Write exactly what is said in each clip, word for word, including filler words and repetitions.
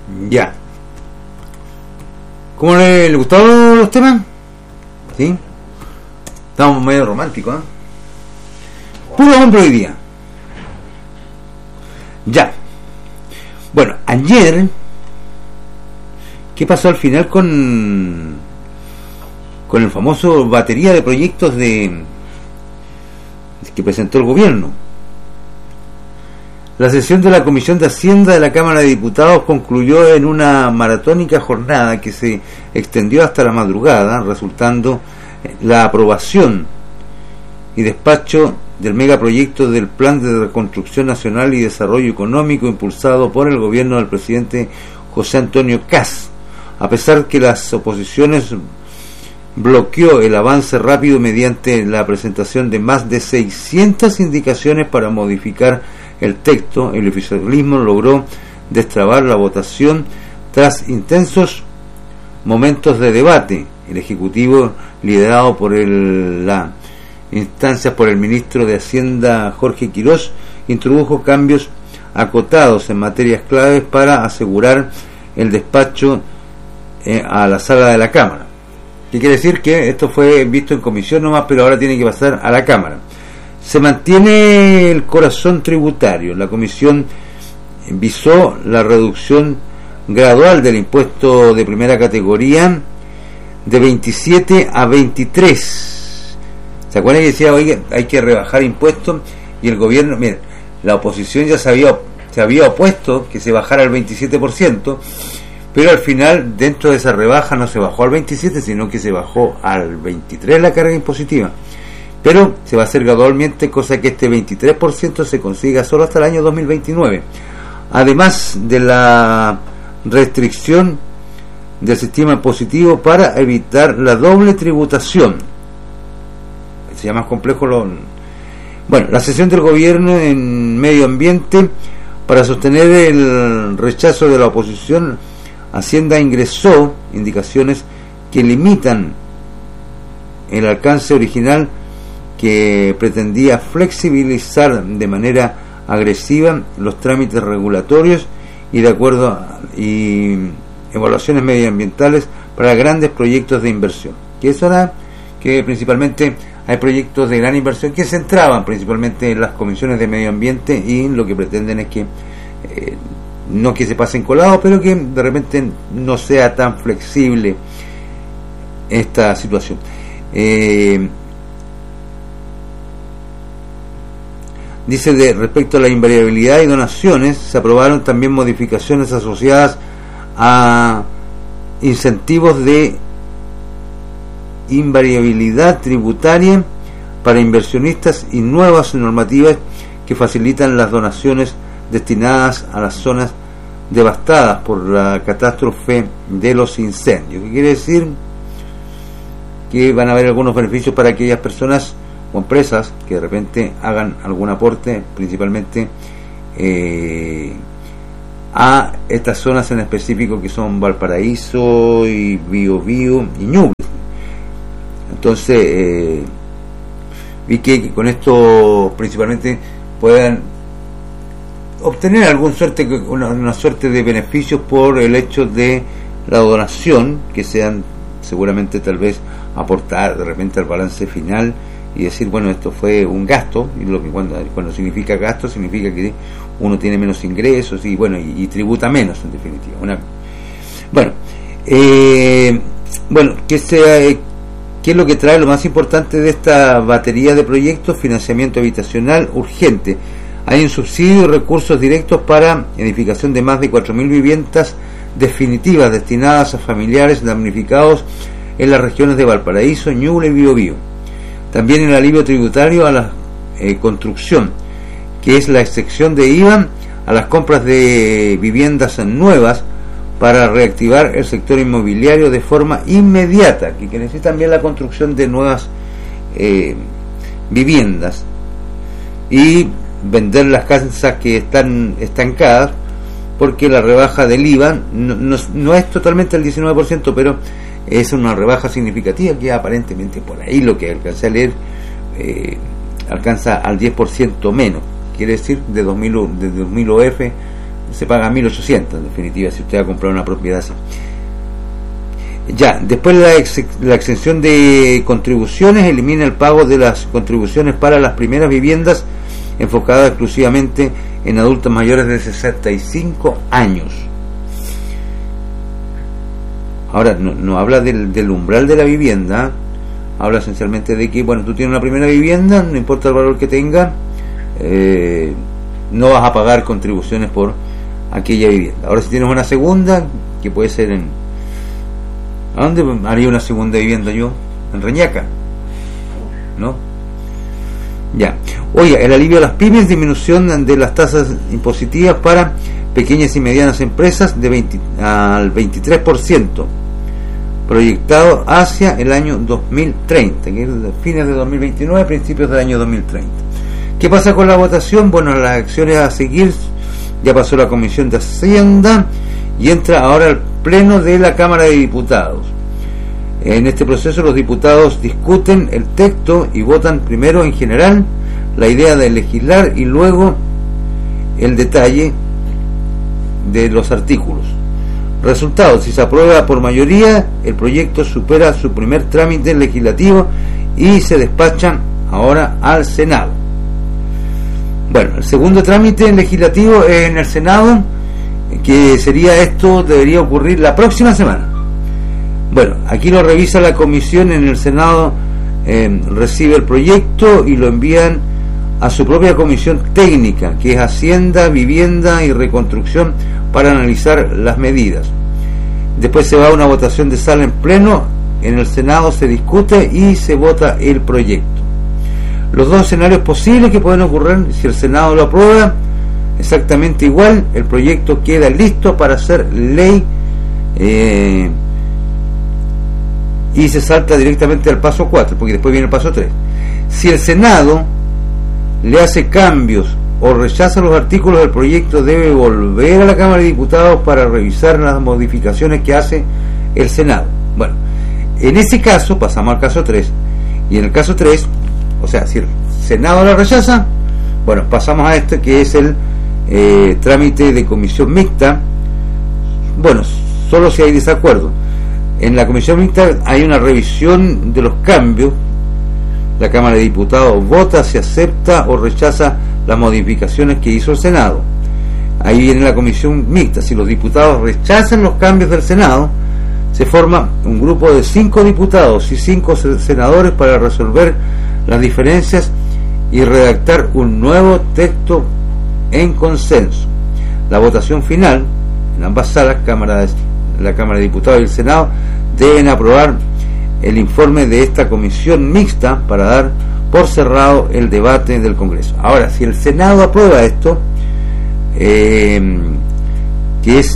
Ya. ¿Cómo le, le gustaron los temas? ¿Sí? Estamos medio románticos, ¿eh? Puro hombre hoy día. Ya. Bueno, ayer, ¿qué pasó al final con con el famoso batería de proyectos de que presentó el gobierno? La sesión de la Comisión de Hacienda de la Cámara de Diputados concluyó en una maratónica jornada que se extendió hasta la madrugada, resultando la aprobación y despacho del megaproyecto del Plan de Reconstrucción Nacional y Desarrollo Económico impulsado por el gobierno del presidente José Antonio Kast, a pesar que las oposiciones bloqueó el avance rápido mediante la presentación de más de seiscientas indicaciones para modificar el texto. El oficialismo logró destrabar la votación tras intensos momentos de debate. El Ejecutivo, liderado por el, la instancias por el ministro de Hacienda Jorge Quirós, introdujo cambios acotados en materias claves para asegurar el despacho eh, a la sala de la Cámara. ¿Qué quiere decir? Que esto fue visto en comisión nomás, pero ahora tiene que pasar a la Cámara. Se mantiene el corazón tributario. La comisión visó la reducción gradual del impuesto de primera categoría de veintisiete a veintitrés. ¿Se acuerdan que decía, oye, hay que rebajar impuestos? Y el gobierno, mira, la oposición ya se había, se había opuesto que se bajara al veintisiete por ciento, pero al final dentro de esa rebaja no se bajó al veintisiete por ciento, sino que se bajó al veintitrés por ciento la carga impositiva. Pero se va a hacer gradualmente, cosa que este veintitrés por ciento se consiga solo hasta el año dos mil veintinueve. Además de la restricción del sistema impositivo para evitar la doble tributación. Se llama más complejo lo... Bueno, la sesión del gobierno en medio ambiente para sostener el rechazo de la oposición, Hacienda ingresó indicaciones que limitan el alcance original que pretendía flexibilizar de manera agresiva los trámites regulatorios y de acuerdo a, y evaluaciones medioambientales para grandes proyectos de inversión. Que eso era que principalmente hay proyectos de gran inversión que se centraban principalmente en las comisiones de medio ambiente y lo que pretenden es que eh, no que se pasen colados, pero que de repente no sea tan flexible esta situación. Eh, Dice, de respecto a la invariabilidad y donaciones, se aprobaron también modificaciones asociadas a incentivos de invariabilidad tributaria para inversionistas y nuevas normativas que facilitan las donaciones destinadas a las zonas devastadas por la catástrofe de los incendios. ¿Qué quiere decir? Que van a haber algunos beneficios para aquellas personas o empresas que de repente hagan algún aporte, principalmente eh, a estas zonas en específico que son Valparaíso y Biobío y Ñuble. Entonces eh, vi que, que con esto principalmente puedan obtener algún suerte una, una suerte de beneficios por el hecho de la donación, que sean seguramente tal vez aportar de repente al balance final y decir, bueno, esto fue un gasto, y lo que cuando, cuando significa gasto significa que uno tiene menos ingresos y bueno, y, y tributa menos en definitiva. Una, bueno, eh, bueno, que sea, eh, ¿qué es lo que trae lo más importante de esta batería de proyectos? Financiamiento habitacional urgente. Hay un subsidio y recursos directos para edificación de más de cuatro mil viviendas definitivas destinadas a familiares damnificados en las regiones de Valparaíso, Ñuble y Biobío. También el alivio tributario a la eh, construcción, que es la excepción de I V A a las compras de viviendas nuevas para reactivar el sector inmobiliario de forma inmediata, que quiere decir también la construcción de nuevas eh, viviendas y vender las casas que están estancadas, porque la rebaja del I V A no, no, no es totalmente el diecinueve por ciento, pero es una rebaja significativa que aparentemente por ahí lo que alcancé a leer eh, alcanza al diez por ciento menos, quiere decir de dos mil, de dos mil O F se paga mil ochocientos en definitiva si usted va a comprar una propiedad así. Ya, después la, ex, la exención de contribuciones elimina el pago de las contribuciones para las primeras viviendas enfocadas exclusivamente en adultos mayores de sesenta y cinco años. Ahora, no, no habla del, del umbral de la vivienda, habla esencialmente de que, bueno, tú tienes una primera vivienda, no importa el valor que tenga, eh, no vas a pagar contribuciones por aquella vivienda. Ahora, si tienes una segunda, que puede ser en... ¿A dónde haría una segunda vivienda yo? En Reñaca, ¿no? Ya. Oiga, el alivio a las pymes, disminución de las tasas impositivas para pequeñas y medianas empresas de veinte al veintitrés por ciento, proyectado hacia el año dos mil treinta, que es fines de dos mil veintinueve, principios del año dos mil treinta. ¿Qué pasa con la votación? Bueno, las acciones a seguir, ya pasó la Comisión de Hacienda y entra ahora al Pleno de la Cámara de Diputados. En este proceso los diputados discuten el texto y votan primero en general la idea de legislar y luego el detalle de los artículos. Resultado: si se aprueba por mayoría, el proyecto supera su primer trámite legislativo y se despacha ahora al Senado. Bueno, el segundo trámite legislativo en el Senado, que sería esto, debería ocurrir la próxima semana. Bueno, aquí lo revisa la comisión en el Senado, eh, recibe el proyecto y lo envían a su propia comisión técnica, que es Hacienda, Vivienda y Reconstrucción, para analizar las medidas. Después se va a una votación de sala en pleno, en el Senado se discute y se vota el proyecto. Los dos escenarios posibles que pueden ocurrir: si el Senado lo aprueba, exactamente igual, el proyecto queda listo para hacer ley, eh, y se salta directamente al paso cuatro, porque después viene el paso tres. Si el Senado le hace cambios o rechaza los artículos del proyecto, debe volver a la Cámara de Diputados para revisar las modificaciones que hace el Senado. Bueno, en ese caso pasamos al caso tres, y en el caso tres, o sea, si el Senado lo rechaza, bueno, pasamos a este, que es el eh, trámite de comisión mixta. Bueno, solo si hay desacuerdo. En la comisión mixta hay una revisión de los cambios. La Cámara de Diputados vota si acepta o rechaza las modificaciones que hizo el Senado. Ahí viene la comisión mixta. Si los diputados rechazan los cambios del Senado, se forma un grupo de cinco diputados y cinco senadores para resolver las diferencias y redactar un nuevo texto en consenso. La votación final en ambas salas, Cámara de, la Cámara de Diputados y el Senado, deben aprobar el informe de esta comisión mixta para dar por cerrado el debate del Congreso. Ahora, si el Senado aprueba esto, eh, que es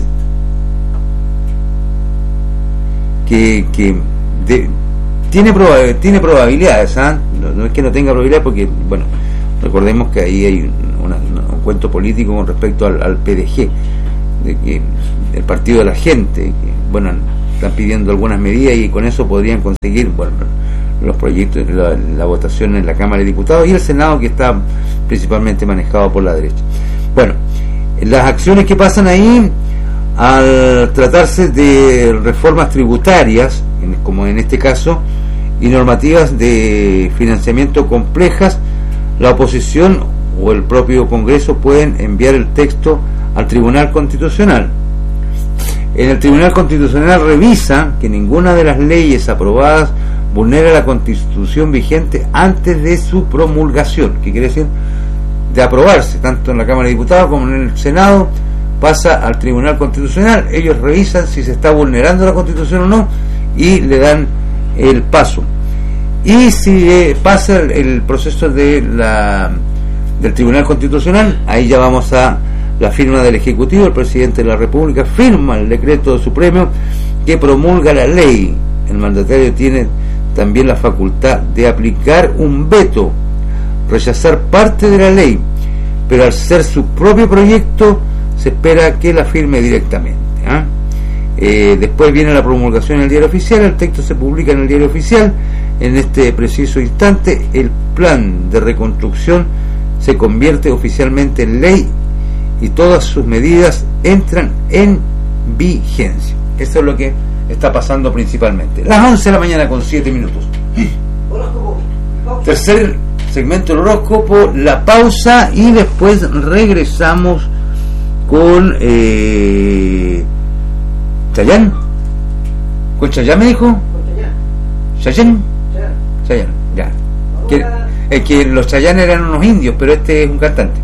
que, que de, tiene, proba, tiene probabilidades, ¿eh? no, no es que no tenga probabilidades, porque, bueno, recordemos que ahí hay una, una, un cuento político con respecto al, al P D G, de que el Partido de la Gente, que, bueno, están pidiendo algunas medidas y con eso podrían conseguir, bueno, los proyectos, la, la votación en la Cámara de Diputados y el Senado, que está principalmente manejado por la derecha. Bueno, las acciones que pasan ahí, al tratarse de reformas tributarias, como en este caso, y normativas de financiamiento complejas, la oposición o el propio Congreso pueden enviar el texto al Tribunal Constitucional. En el Tribunal Constitucional revisa que ninguna de las leyes aprobadas vulnera la Constitución vigente antes de su promulgación, que quiere decir, de aprobarse tanto en la Cámara de Diputados como en el Senado, pasa al Tribunal Constitucional. Ellos revisan si se está vulnerando la Constitución o no y le dan el paso. Y si eh, pasa el, el proceso de la del Tribunal Constitucional, ahí ya vamos a la firma del Ejecutivo. El presidente de la República firma el decreto supremo que promulga la ley. El mandatario tiene también la facultad de aplicar un veto, rechazar parte de la ley, pero al ser su propio proyecto se espera que la firme directamente. ¿eh? Eh, después viene la promulgación en el Diario Oficial, el texto se publica en el Diario Oficial. En este preciso instante el plan de reconstrucción se convierte oficialmente en ley y todas sus medidas entran en vigencia. Eso es lo que está pasando principalmente. Las once de la mañana con siete minutos. Tercer segmento del horóscopo, la pausa, y después regresamos con eh, Chayanne. ¿Con Chayanne me dijo? ¿Chayanne? Chayanne, ya. Que, es que los Chayanne eran unos indios, pero este es un cantante.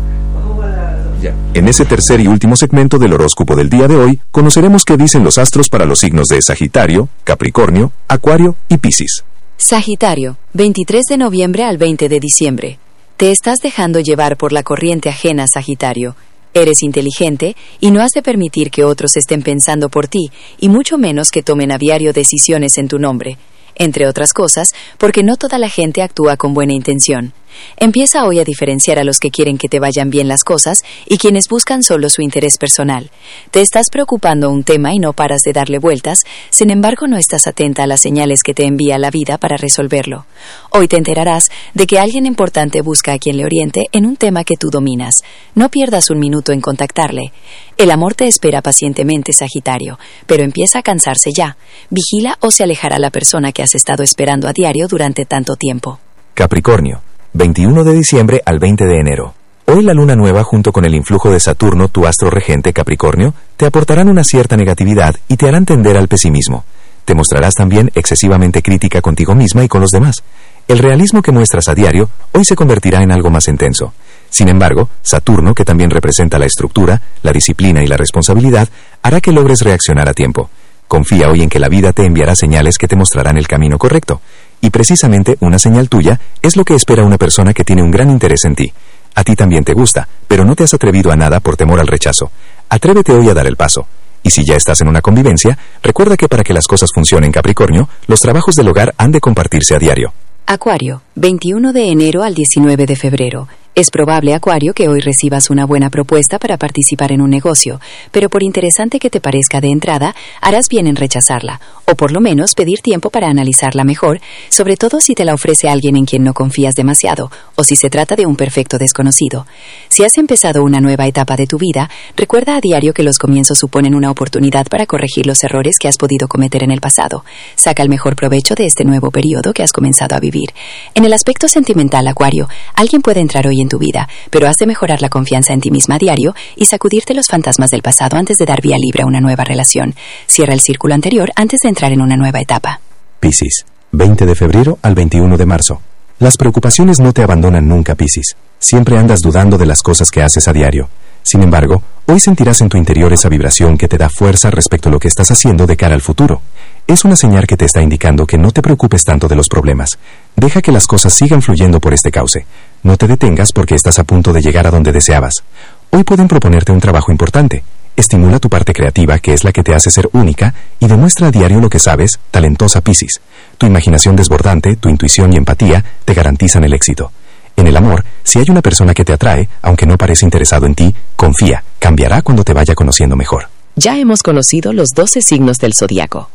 Ya. En ese tercer y último segmento del horóscopo del día de hoy, conoceremos qué dicen los astros para los signos de Sagitario, Capricornio, Acuario y Piscis. Sagitario, veintitrés de noviembre al veinte de diciembre. Te estás dejando llevar por la corriente ajena, Sagitario. Eres inteligente y no has de permitir que otros estén pensando por ti, y mucho menos que tomen a diario decisiones en tu nombre. Entre otras cosas, porque no toda la gente actúa con buena intención. Empieza hoy a diferenciar a los que quieren que te vayan bien las cosas y quienes buscan solo su interés personal. Te estás preocupando un tema y no paras de darle vueltas, sin embargo no estás atenta a las señales que te envía la vida para resolverlo. Hoy te enterarás de que alguien importante busca a quien le oriente en un tema que tú dominas. No pierdas un minuto en contactarle. El amor te espera pacientemente, Sagitario, pero empieza a cansarse ya. Vigila o se alejará la persona que has estado esperando a diario durante tanto tiempo. Capricornio, veintiuno de diciembre al veinte de enero. Hoy la luna nueva junto con el influjo de Saturno, tu astro regente Capricornio, te aportarán una cierta negatividad y te harán tender al pesimismo. Te mostrarás también excesivamente crítica contigo misma y con los demás. El realismo que muestras a diario hoy se convertirá en algo más intenso. Sin embargo, Saturno, que también representa la estructura, la disciplina y la responsabilidad, hará que logres reaccionar a tiempo. Confía hoy en que la vida te enviará señales que te mostrarán el camino correcto. Y precisamente una señal tuya es lo que espera una persona que tiene un gran interés en ti. A ti también te gusta, pero no te has atrevido a nada por temor al rechazo. Atrévete hoy a dar el paso. Y si ya estás en una convivencia, recuerda que para que las cosas funcionen, Capricornio, los trabajos del hogar han de compartirse a diario. Acuario, veintiuno de enero al diecinueve de febrero. Es probable, Acuario, que hoy recibas una buena propuesta para participar en un negocio, pero por interesante que te parezca de entrada, harás bien en rechazarla, o por lo menos pedir tiempo para analizarla mejor, sobre todo si te la ofrece alguien en quien no confías demasiado, o si se trata de un perfecto desconocido. Si has empezado una nueva etapa de tu vida, recuerda a diario que los comienzos suponen una oportunidad para corregir los errores que has podido cometer en el pasado. Saca el mejor provecho de este nuevo periodo que has comenzado a vivir. En el aspecto sentimental, Acuario, alguien puede entrar hoy en tu vida, pero has de mejorar la confianza en ti misma a diario y sacudirte los fantasmas del pasado antes de dar vía libre a una nueva relación. Cierra el círculo anterior antes de entrar en una nueva etapa. Piscis, veinte de febrero al veintiuno de marzo. Las preocupaciones no te abandonan nunca, Piscis. Siempre andas dudando de las cosas que haces a diario. Sin embargo, hoy sentirás en tu interior esa vibración que te da fuerza respecto a lo que estás haciendo de cara al futuro. Es una señal que te está indicando que no te preocupes tanto de los problemas. Deja que las cosas sigan fluyendo por este cauce. No te detengas porque estás a punto de llegar a donde deseabas. Hoy pueden proponerte un trabajo importante. Estimula tu parte creativa, que es la que te hace ser única, y demuestra a diario lo que sabes, talentosa Piscis. Tu imaginación desbordante, tu intuición y empatía te garantizan el éxito. En el amor, si hay una persona que te atrae, aunque no parece interesado en ti, confía, cambiará cuando te vaya conociendo mejor. Ya hemos conocido los doce signos del zodiaco.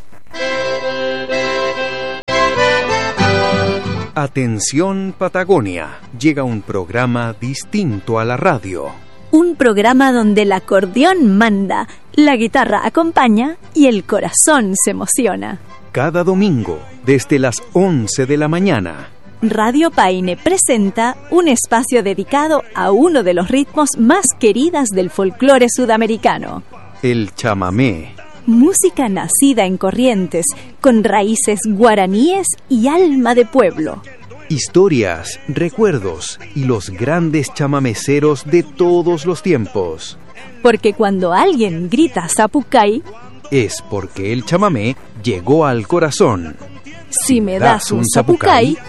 Atención Patagonia, llega un programa distinto a la radio. Un programa donde el acordeón manda, la guitarra acompaña y el corazón se emociona. Cada domingo, desde las once de la mañana. Radio Paine presenta un espacio dedicado a uno de los ritmos más queridas del folclore sudamericano. El chamamé. Música nacida en Corrientes, con raíces guaraníes y alma de pueblo. Historias, recuerdos y los grandes chamameceros de todos los tiempos. Porque cuando alguien grita Zapucay, es porque el chamamé llegó al corazón. Si me das un zapucay,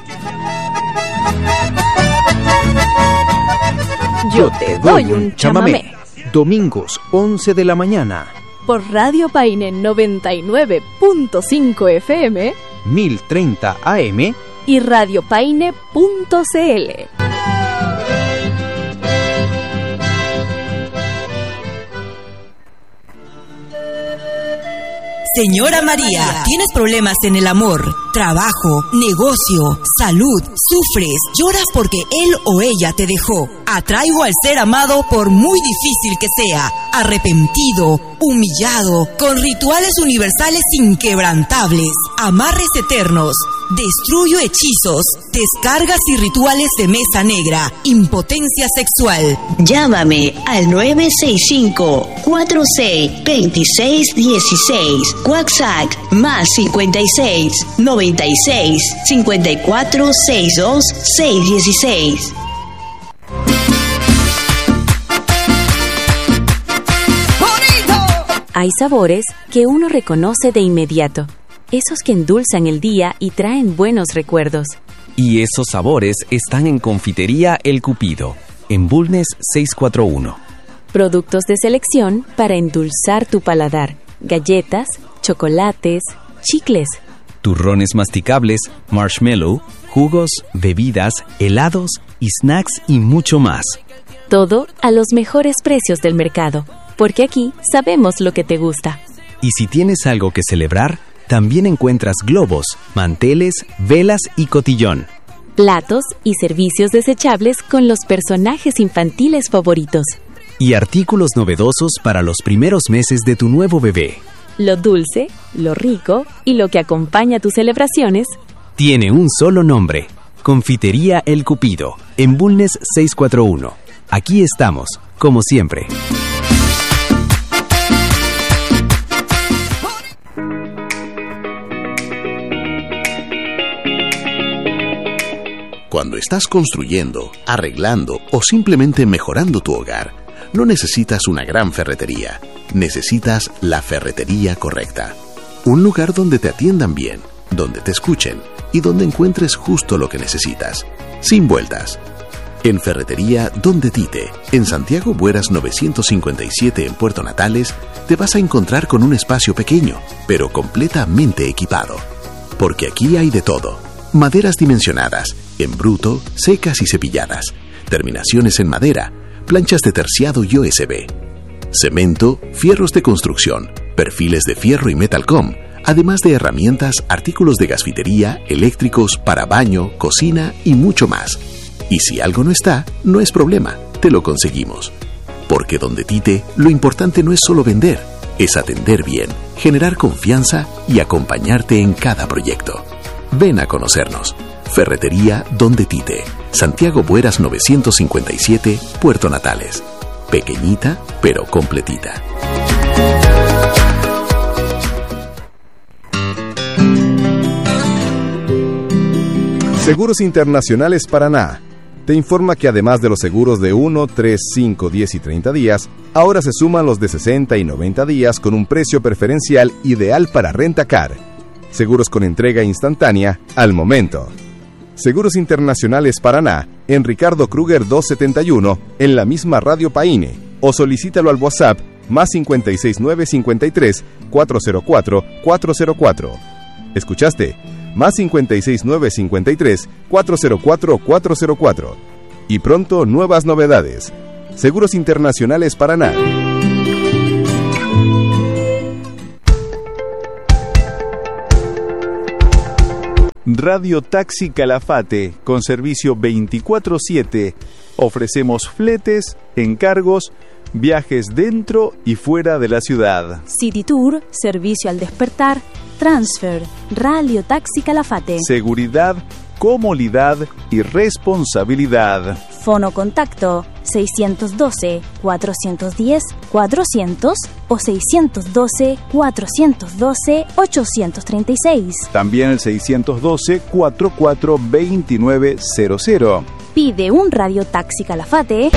yo te doy un chamamé. Domingos, once de la mañana. Por Radio Paine noventa y nueve punto cinco F M, mil treinta A M y radiopaine punto c l. Señora María, ¿tienes problemas en el amor, trabajo, negocio, salud? ¿Sufres? ¿Lloras porque él o ella te dejó? Atraigo al ser amado por muy difícil que sea, arrepentido, humillado, con rituales universales inquebrantables, amarres eternos. Destruyo hechizos, descargas y rituales de mesa negra, impotencia sexual. Llámame al nueve seis cinco, cuatro seis, dos seis uno seis. WhatsApp más cincuenta y seis, noventa y seis, cincuenta y cuatro, sesenta y dos, seiscientos dieciséis. Hay sabores que uno reconoce de inmediato, esos que endulzan el día y traen buenos recuerdos. Y esos sabores están en Confitería El Cupido, en Bulnes seiscientos cuarenta y uno. Productos de selección para endulzar tu paladar, galletas, chocolates, chicles, turrones masticables, marshmallow, jugos, bebidas, helados y snacks y mucho más. Todo a los mejores precios del mercado, porque aquí sabemos lo que te gusta. Y si tienes algo que celebrar, también encuentras globos, manteles, velas y cotillón. Platos y servicios desechables con los personajes infantiles favoritos. Y artículos novedosos para los primeros meses de tu nuevo bebé. Lo dulce, lo rico y lo que acompaña tus celebraciones tiene un solo nombre: Confitería El Cupido, en Bulnes seiscientos cuarenta y uno. Aquí estamos, como siempre. Cuando estás construyendo, arreglando o simplemente mejorando tu hogar, no necesitas una gran ferretería. Necesitas la ferretería correcta. Un lugar donde te atiendan bien, donde te escuchen y donde encuentres justo lo que necesitas, sin vueltas. En Ferretería Donde Tite, en Santiago Bueras novecientos cincuenta y siete en Puerto Natales, te vas a encontrar con un espacio pequeño, pero completamente equipado. Porque aquí hay de todo. Maderas dimensionadas, en bruto, secas y cepilladas, terminaciones en madera, planchas de terciado y O S B, cemento, fierros de construcción, perfiles de fierro y metalcom, además de herramientas, artículos de gasfitería, eléctricos, para baño, cocina y mucho más. Y si algo no está, no es problema, te lo conseguimos. Porque Donde Tite, lo importante no es solo vender, es atender bien, generar confianza y acompañarte en cada proyecto. Ven a conocernos. Ferretería Donde Tite, Santiago Bueras novecientos cincuenta y siete, Puerto Natales. Pequeñita, pero completita. Seguros Internacionales Paraná te informa que además de los seguros de uno, tres, cinco, diez y treinta días, ahora se suman los de sesenta y noventa días con un precio preferencial ideal para Rentacar. Seguros con entrega instantánea al momento. Seguros Internacionales Paraná, en Ricardo Kruger doscientos setenta y uno, en la misma Radio Paine, o solicítalo al WhatsApp más cincuenta y seis nueve cincuenta y tres, cuatrocientos cuatro, cuatrocientos cuatro. ¿Escuchaste? Más cincuenta y seis nueve cincuenta y tres, cuatrocientos cuatro, cuatrocientos cuatro. Y pronto nuevas novedades. Seguros Internacionales Paraná. Radio Taxi Calafate, con servicio veinticuatro siete. Ofrecemos fletes, encargos, viajes dentro y fuera de la ciudad. City Tour, servicio al despertar, transfer, Radio Taxi Calafate. Seguridad, comodidad y responsabilidad. Fono contacto seiscientos doce, cuatrocientos diez, cuatrocientos o seiscientos doce, cuatrocientos doce, ochocientos treinta y seis. También el seiscientos doce, cuarenta y cuatro, veintinueve cero cero. Pide un Radio Taxi Calafate.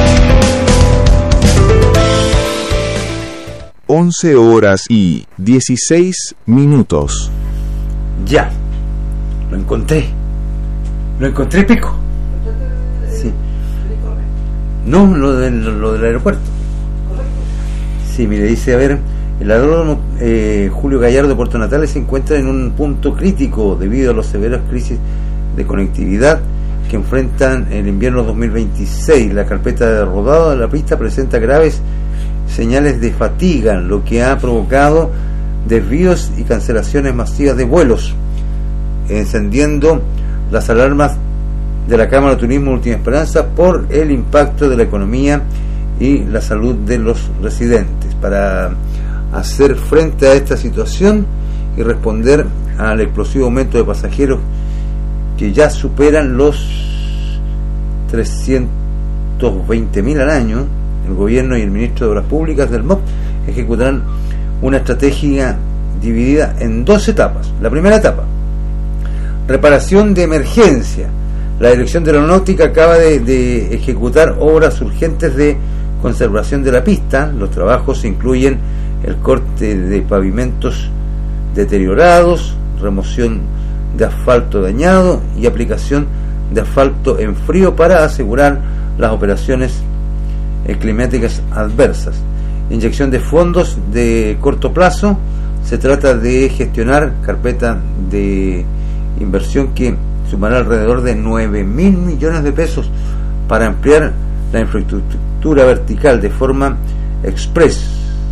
once horas y dieciséis minutos. Ya, lo encontré. Lo encontré, Pico. Sí. No, lo del, lo del aeropuerto. Sí, mire, dice, a ver, el aeródromo eh, Julio Gallardo de Puerto Natales se encuentra en un punto crítico debido a las severas crisis de conectividad que enfrentan el invierno dos mil veintiséis. La carpeta de rodado de la pista presenta graves señales de fatiga, lo que ha provocado desvíos y cancelaciones masivas de vuelos, encendiendo las alarmas de la Cámara de Turismo Última Esperanza por el impacto de la economía y la salud de los residentes, para hacer frente a esta situación y responder al explosivo aumento de pasajeros que ya superan los trescientos veinte mil al año. El gobierno y el ministro de Obras Públicas del M O P ejecutarán una estrategia dividida en dos etapas. La primera etapa, reparación de emergencia. La Dirección de Aeronáutica acaba de, de ejecutar obras urgentes de conservación de la pista. Los trabajos incluyen el corte de pavimentos deteriorados, remoción de asfalto dañado y aplicación de asfalto en frío para asegurar las operaciones eh, climáticas adversas. Inyección de fondos de corto plazo. Se trata de gestionar carpeta de inversión que sumará alrededor de nueve mil millones de pesos para ampliar la infraestructura vertical de forma express.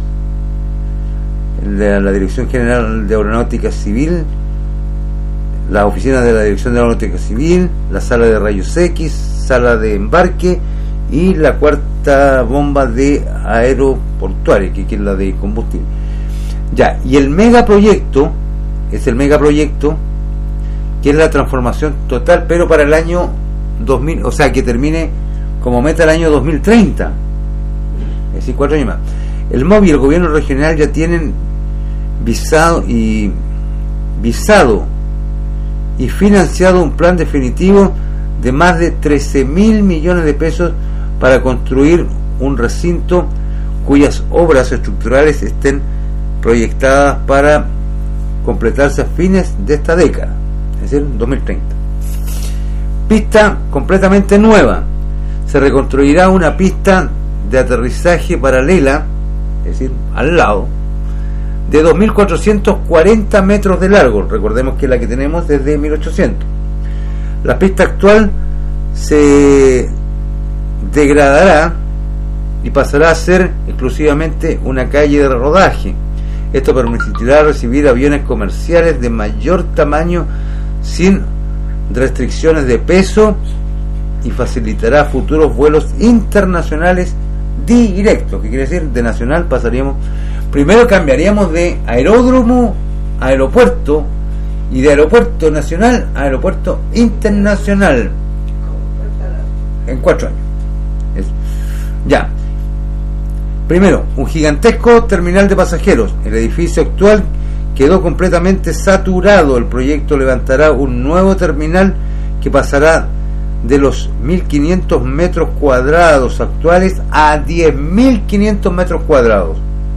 La, la Dirección General de Aeronáutica Civil, las oficinas de la Dirección de Aeronáutica Civil, la sala de rayos X, sala de embarque y la cuarta bomba de aeroportuaria, que, que es la de combustible. Ya, y el megaproyecto es el megaproyecto que es la transformación total, pero para el año dos mil, o sea, que termine como meta el año dos mil treinta, es decir, cuatro años más. El M O B y el gobierno regional ya tienen visado y visado y financiado un plan definitivo de más de trece mil millones de pesos para construir un recinto cuyas obras estructurales estén proyectadas para completarse a fines de esta década, es decir, dos mil treinta. Pista completamente nueva. Se reconstruirá una pista de aterrizaje paralela, es decir, al lado, de dos mil cuatrocientos cuarenta metros de largo. Recordemos que la que tenemos es de mil ochocientos. La pista actual se degradará y pasará a ser exclusivamente una calle de rodaje. Esto permitirá recibir aviones comerciales de mayor tamaño sin restricciones de peso y facilitará futuros vuelos internacionales directos. ¿Qué quiere decir? De nacional pasaríamos, primero cambiaríamos de aeródromo a aeropuerto, y de aeropuerto nacional a aeropuerto internacional en cuatro años. Es, ya. Primero, un gigantesco terminal de pasajeros. El edificio actual quedó completamente saturado. El proyecto levantará un nuevo terminal que pasará de los mil quinientos metros cuadrados actuales a diez mil quinientos metros cuadrados,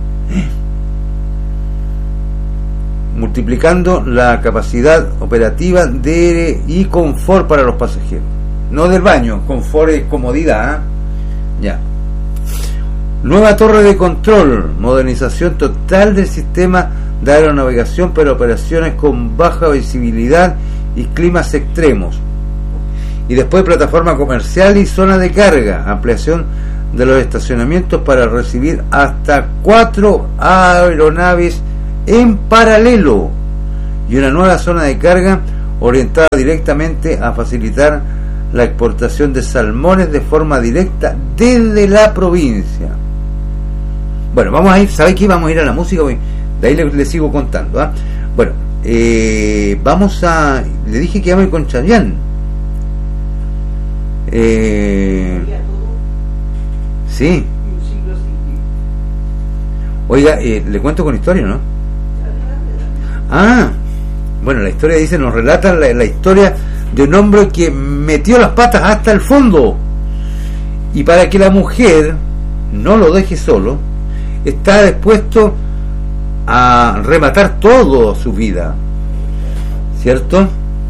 multiplicando la capacidad operativa de y confort para los pasajeros. No del baño, confort es comodidad, ¿eh? Ya. Nueva torre de control, modernización total del sistema de aeronavegación para operaciones con baja visibilidad y climas extremos. Y después plataforma comercial y zona de carga, ampliación de los estacionamientos para recibir hasta cuatro aeronaves en paralelo, y una nueva zona de carga orientada directamente a facilitar la exportación de salmones de forma directa desde la provincia. Bueno, vamos a ir, ¿sabes qué? Vamos a ir a la música, de ahí le, le sigo contando, ¿eh? Bueno, eh, vamos a, le dije que íbamos a ir con Chayanne. Eh, sí. Oiga, eh, le cuento con historia, ¿no? Ah, bueno, la historia dice, nos relata la, la historia de un hombre que metió las patas hasta el fondo, y para que la mujer no lo deje solo, está dispuesto a rematar todo su vida, ¿cierto?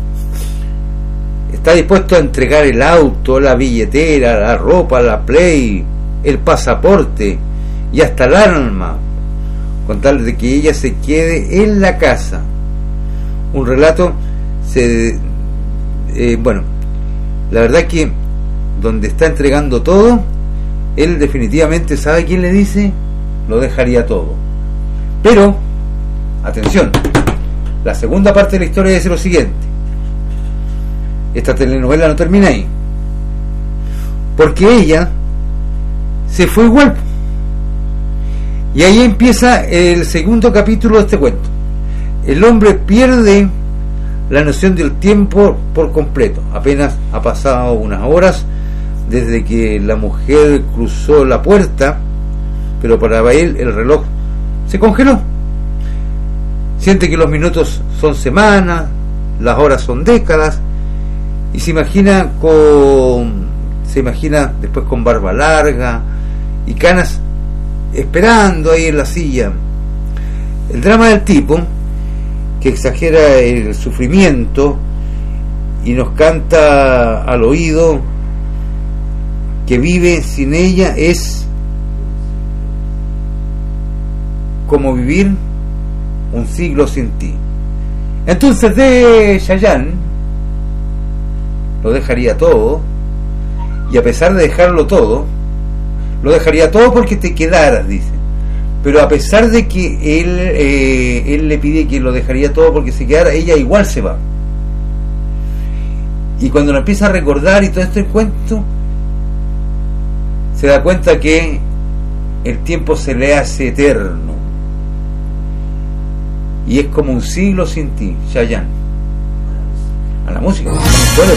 Está dispuesto a entregar el auto, la billetera, la ropa, la play, el pasaporte y hasta el alma, con tal de que ella se quede en la casa. Un relato, se, eh, bueno, la verdad que donde está entregando todo, él definitivamente sabe quién le dice, lo dejaría todo. Pero, atención, la segunda parte de la historia dice lo siguiente: esta telenovela no termina ahí, porque ella se fue igual. Y ahí empieza el segundo capítulo de este cuento. El hombre pierde la noción del tiempo por completo. Apenas ha pasado unas horas desde que la mujer cruzó la puerta, pero para él el reloj se congeló. Siente que los minutos son semanas, las horas son décadas, y se imagina con se imagina después con barba larga y canas, esperando ahí en la silla. El drama del tipo, que exagera el sufrimiento y nos canta al oído que vive sin ella, es como vivir un siglo sin ti. Entonces, de Chayanne lo dejaría todo, y a pesar de dejarlo todo, lo dejaría todo porque te quedaras, dice. Pero a pesar de que él eh, él le pide que lo dejaría todo porque se quedara, ella igual se va. Y cuando lo empieza a recordar y todo este cuento, se da cuenta que el tiempo se le hace eterno y es como un siglo sin ti. Chayanne. A la música.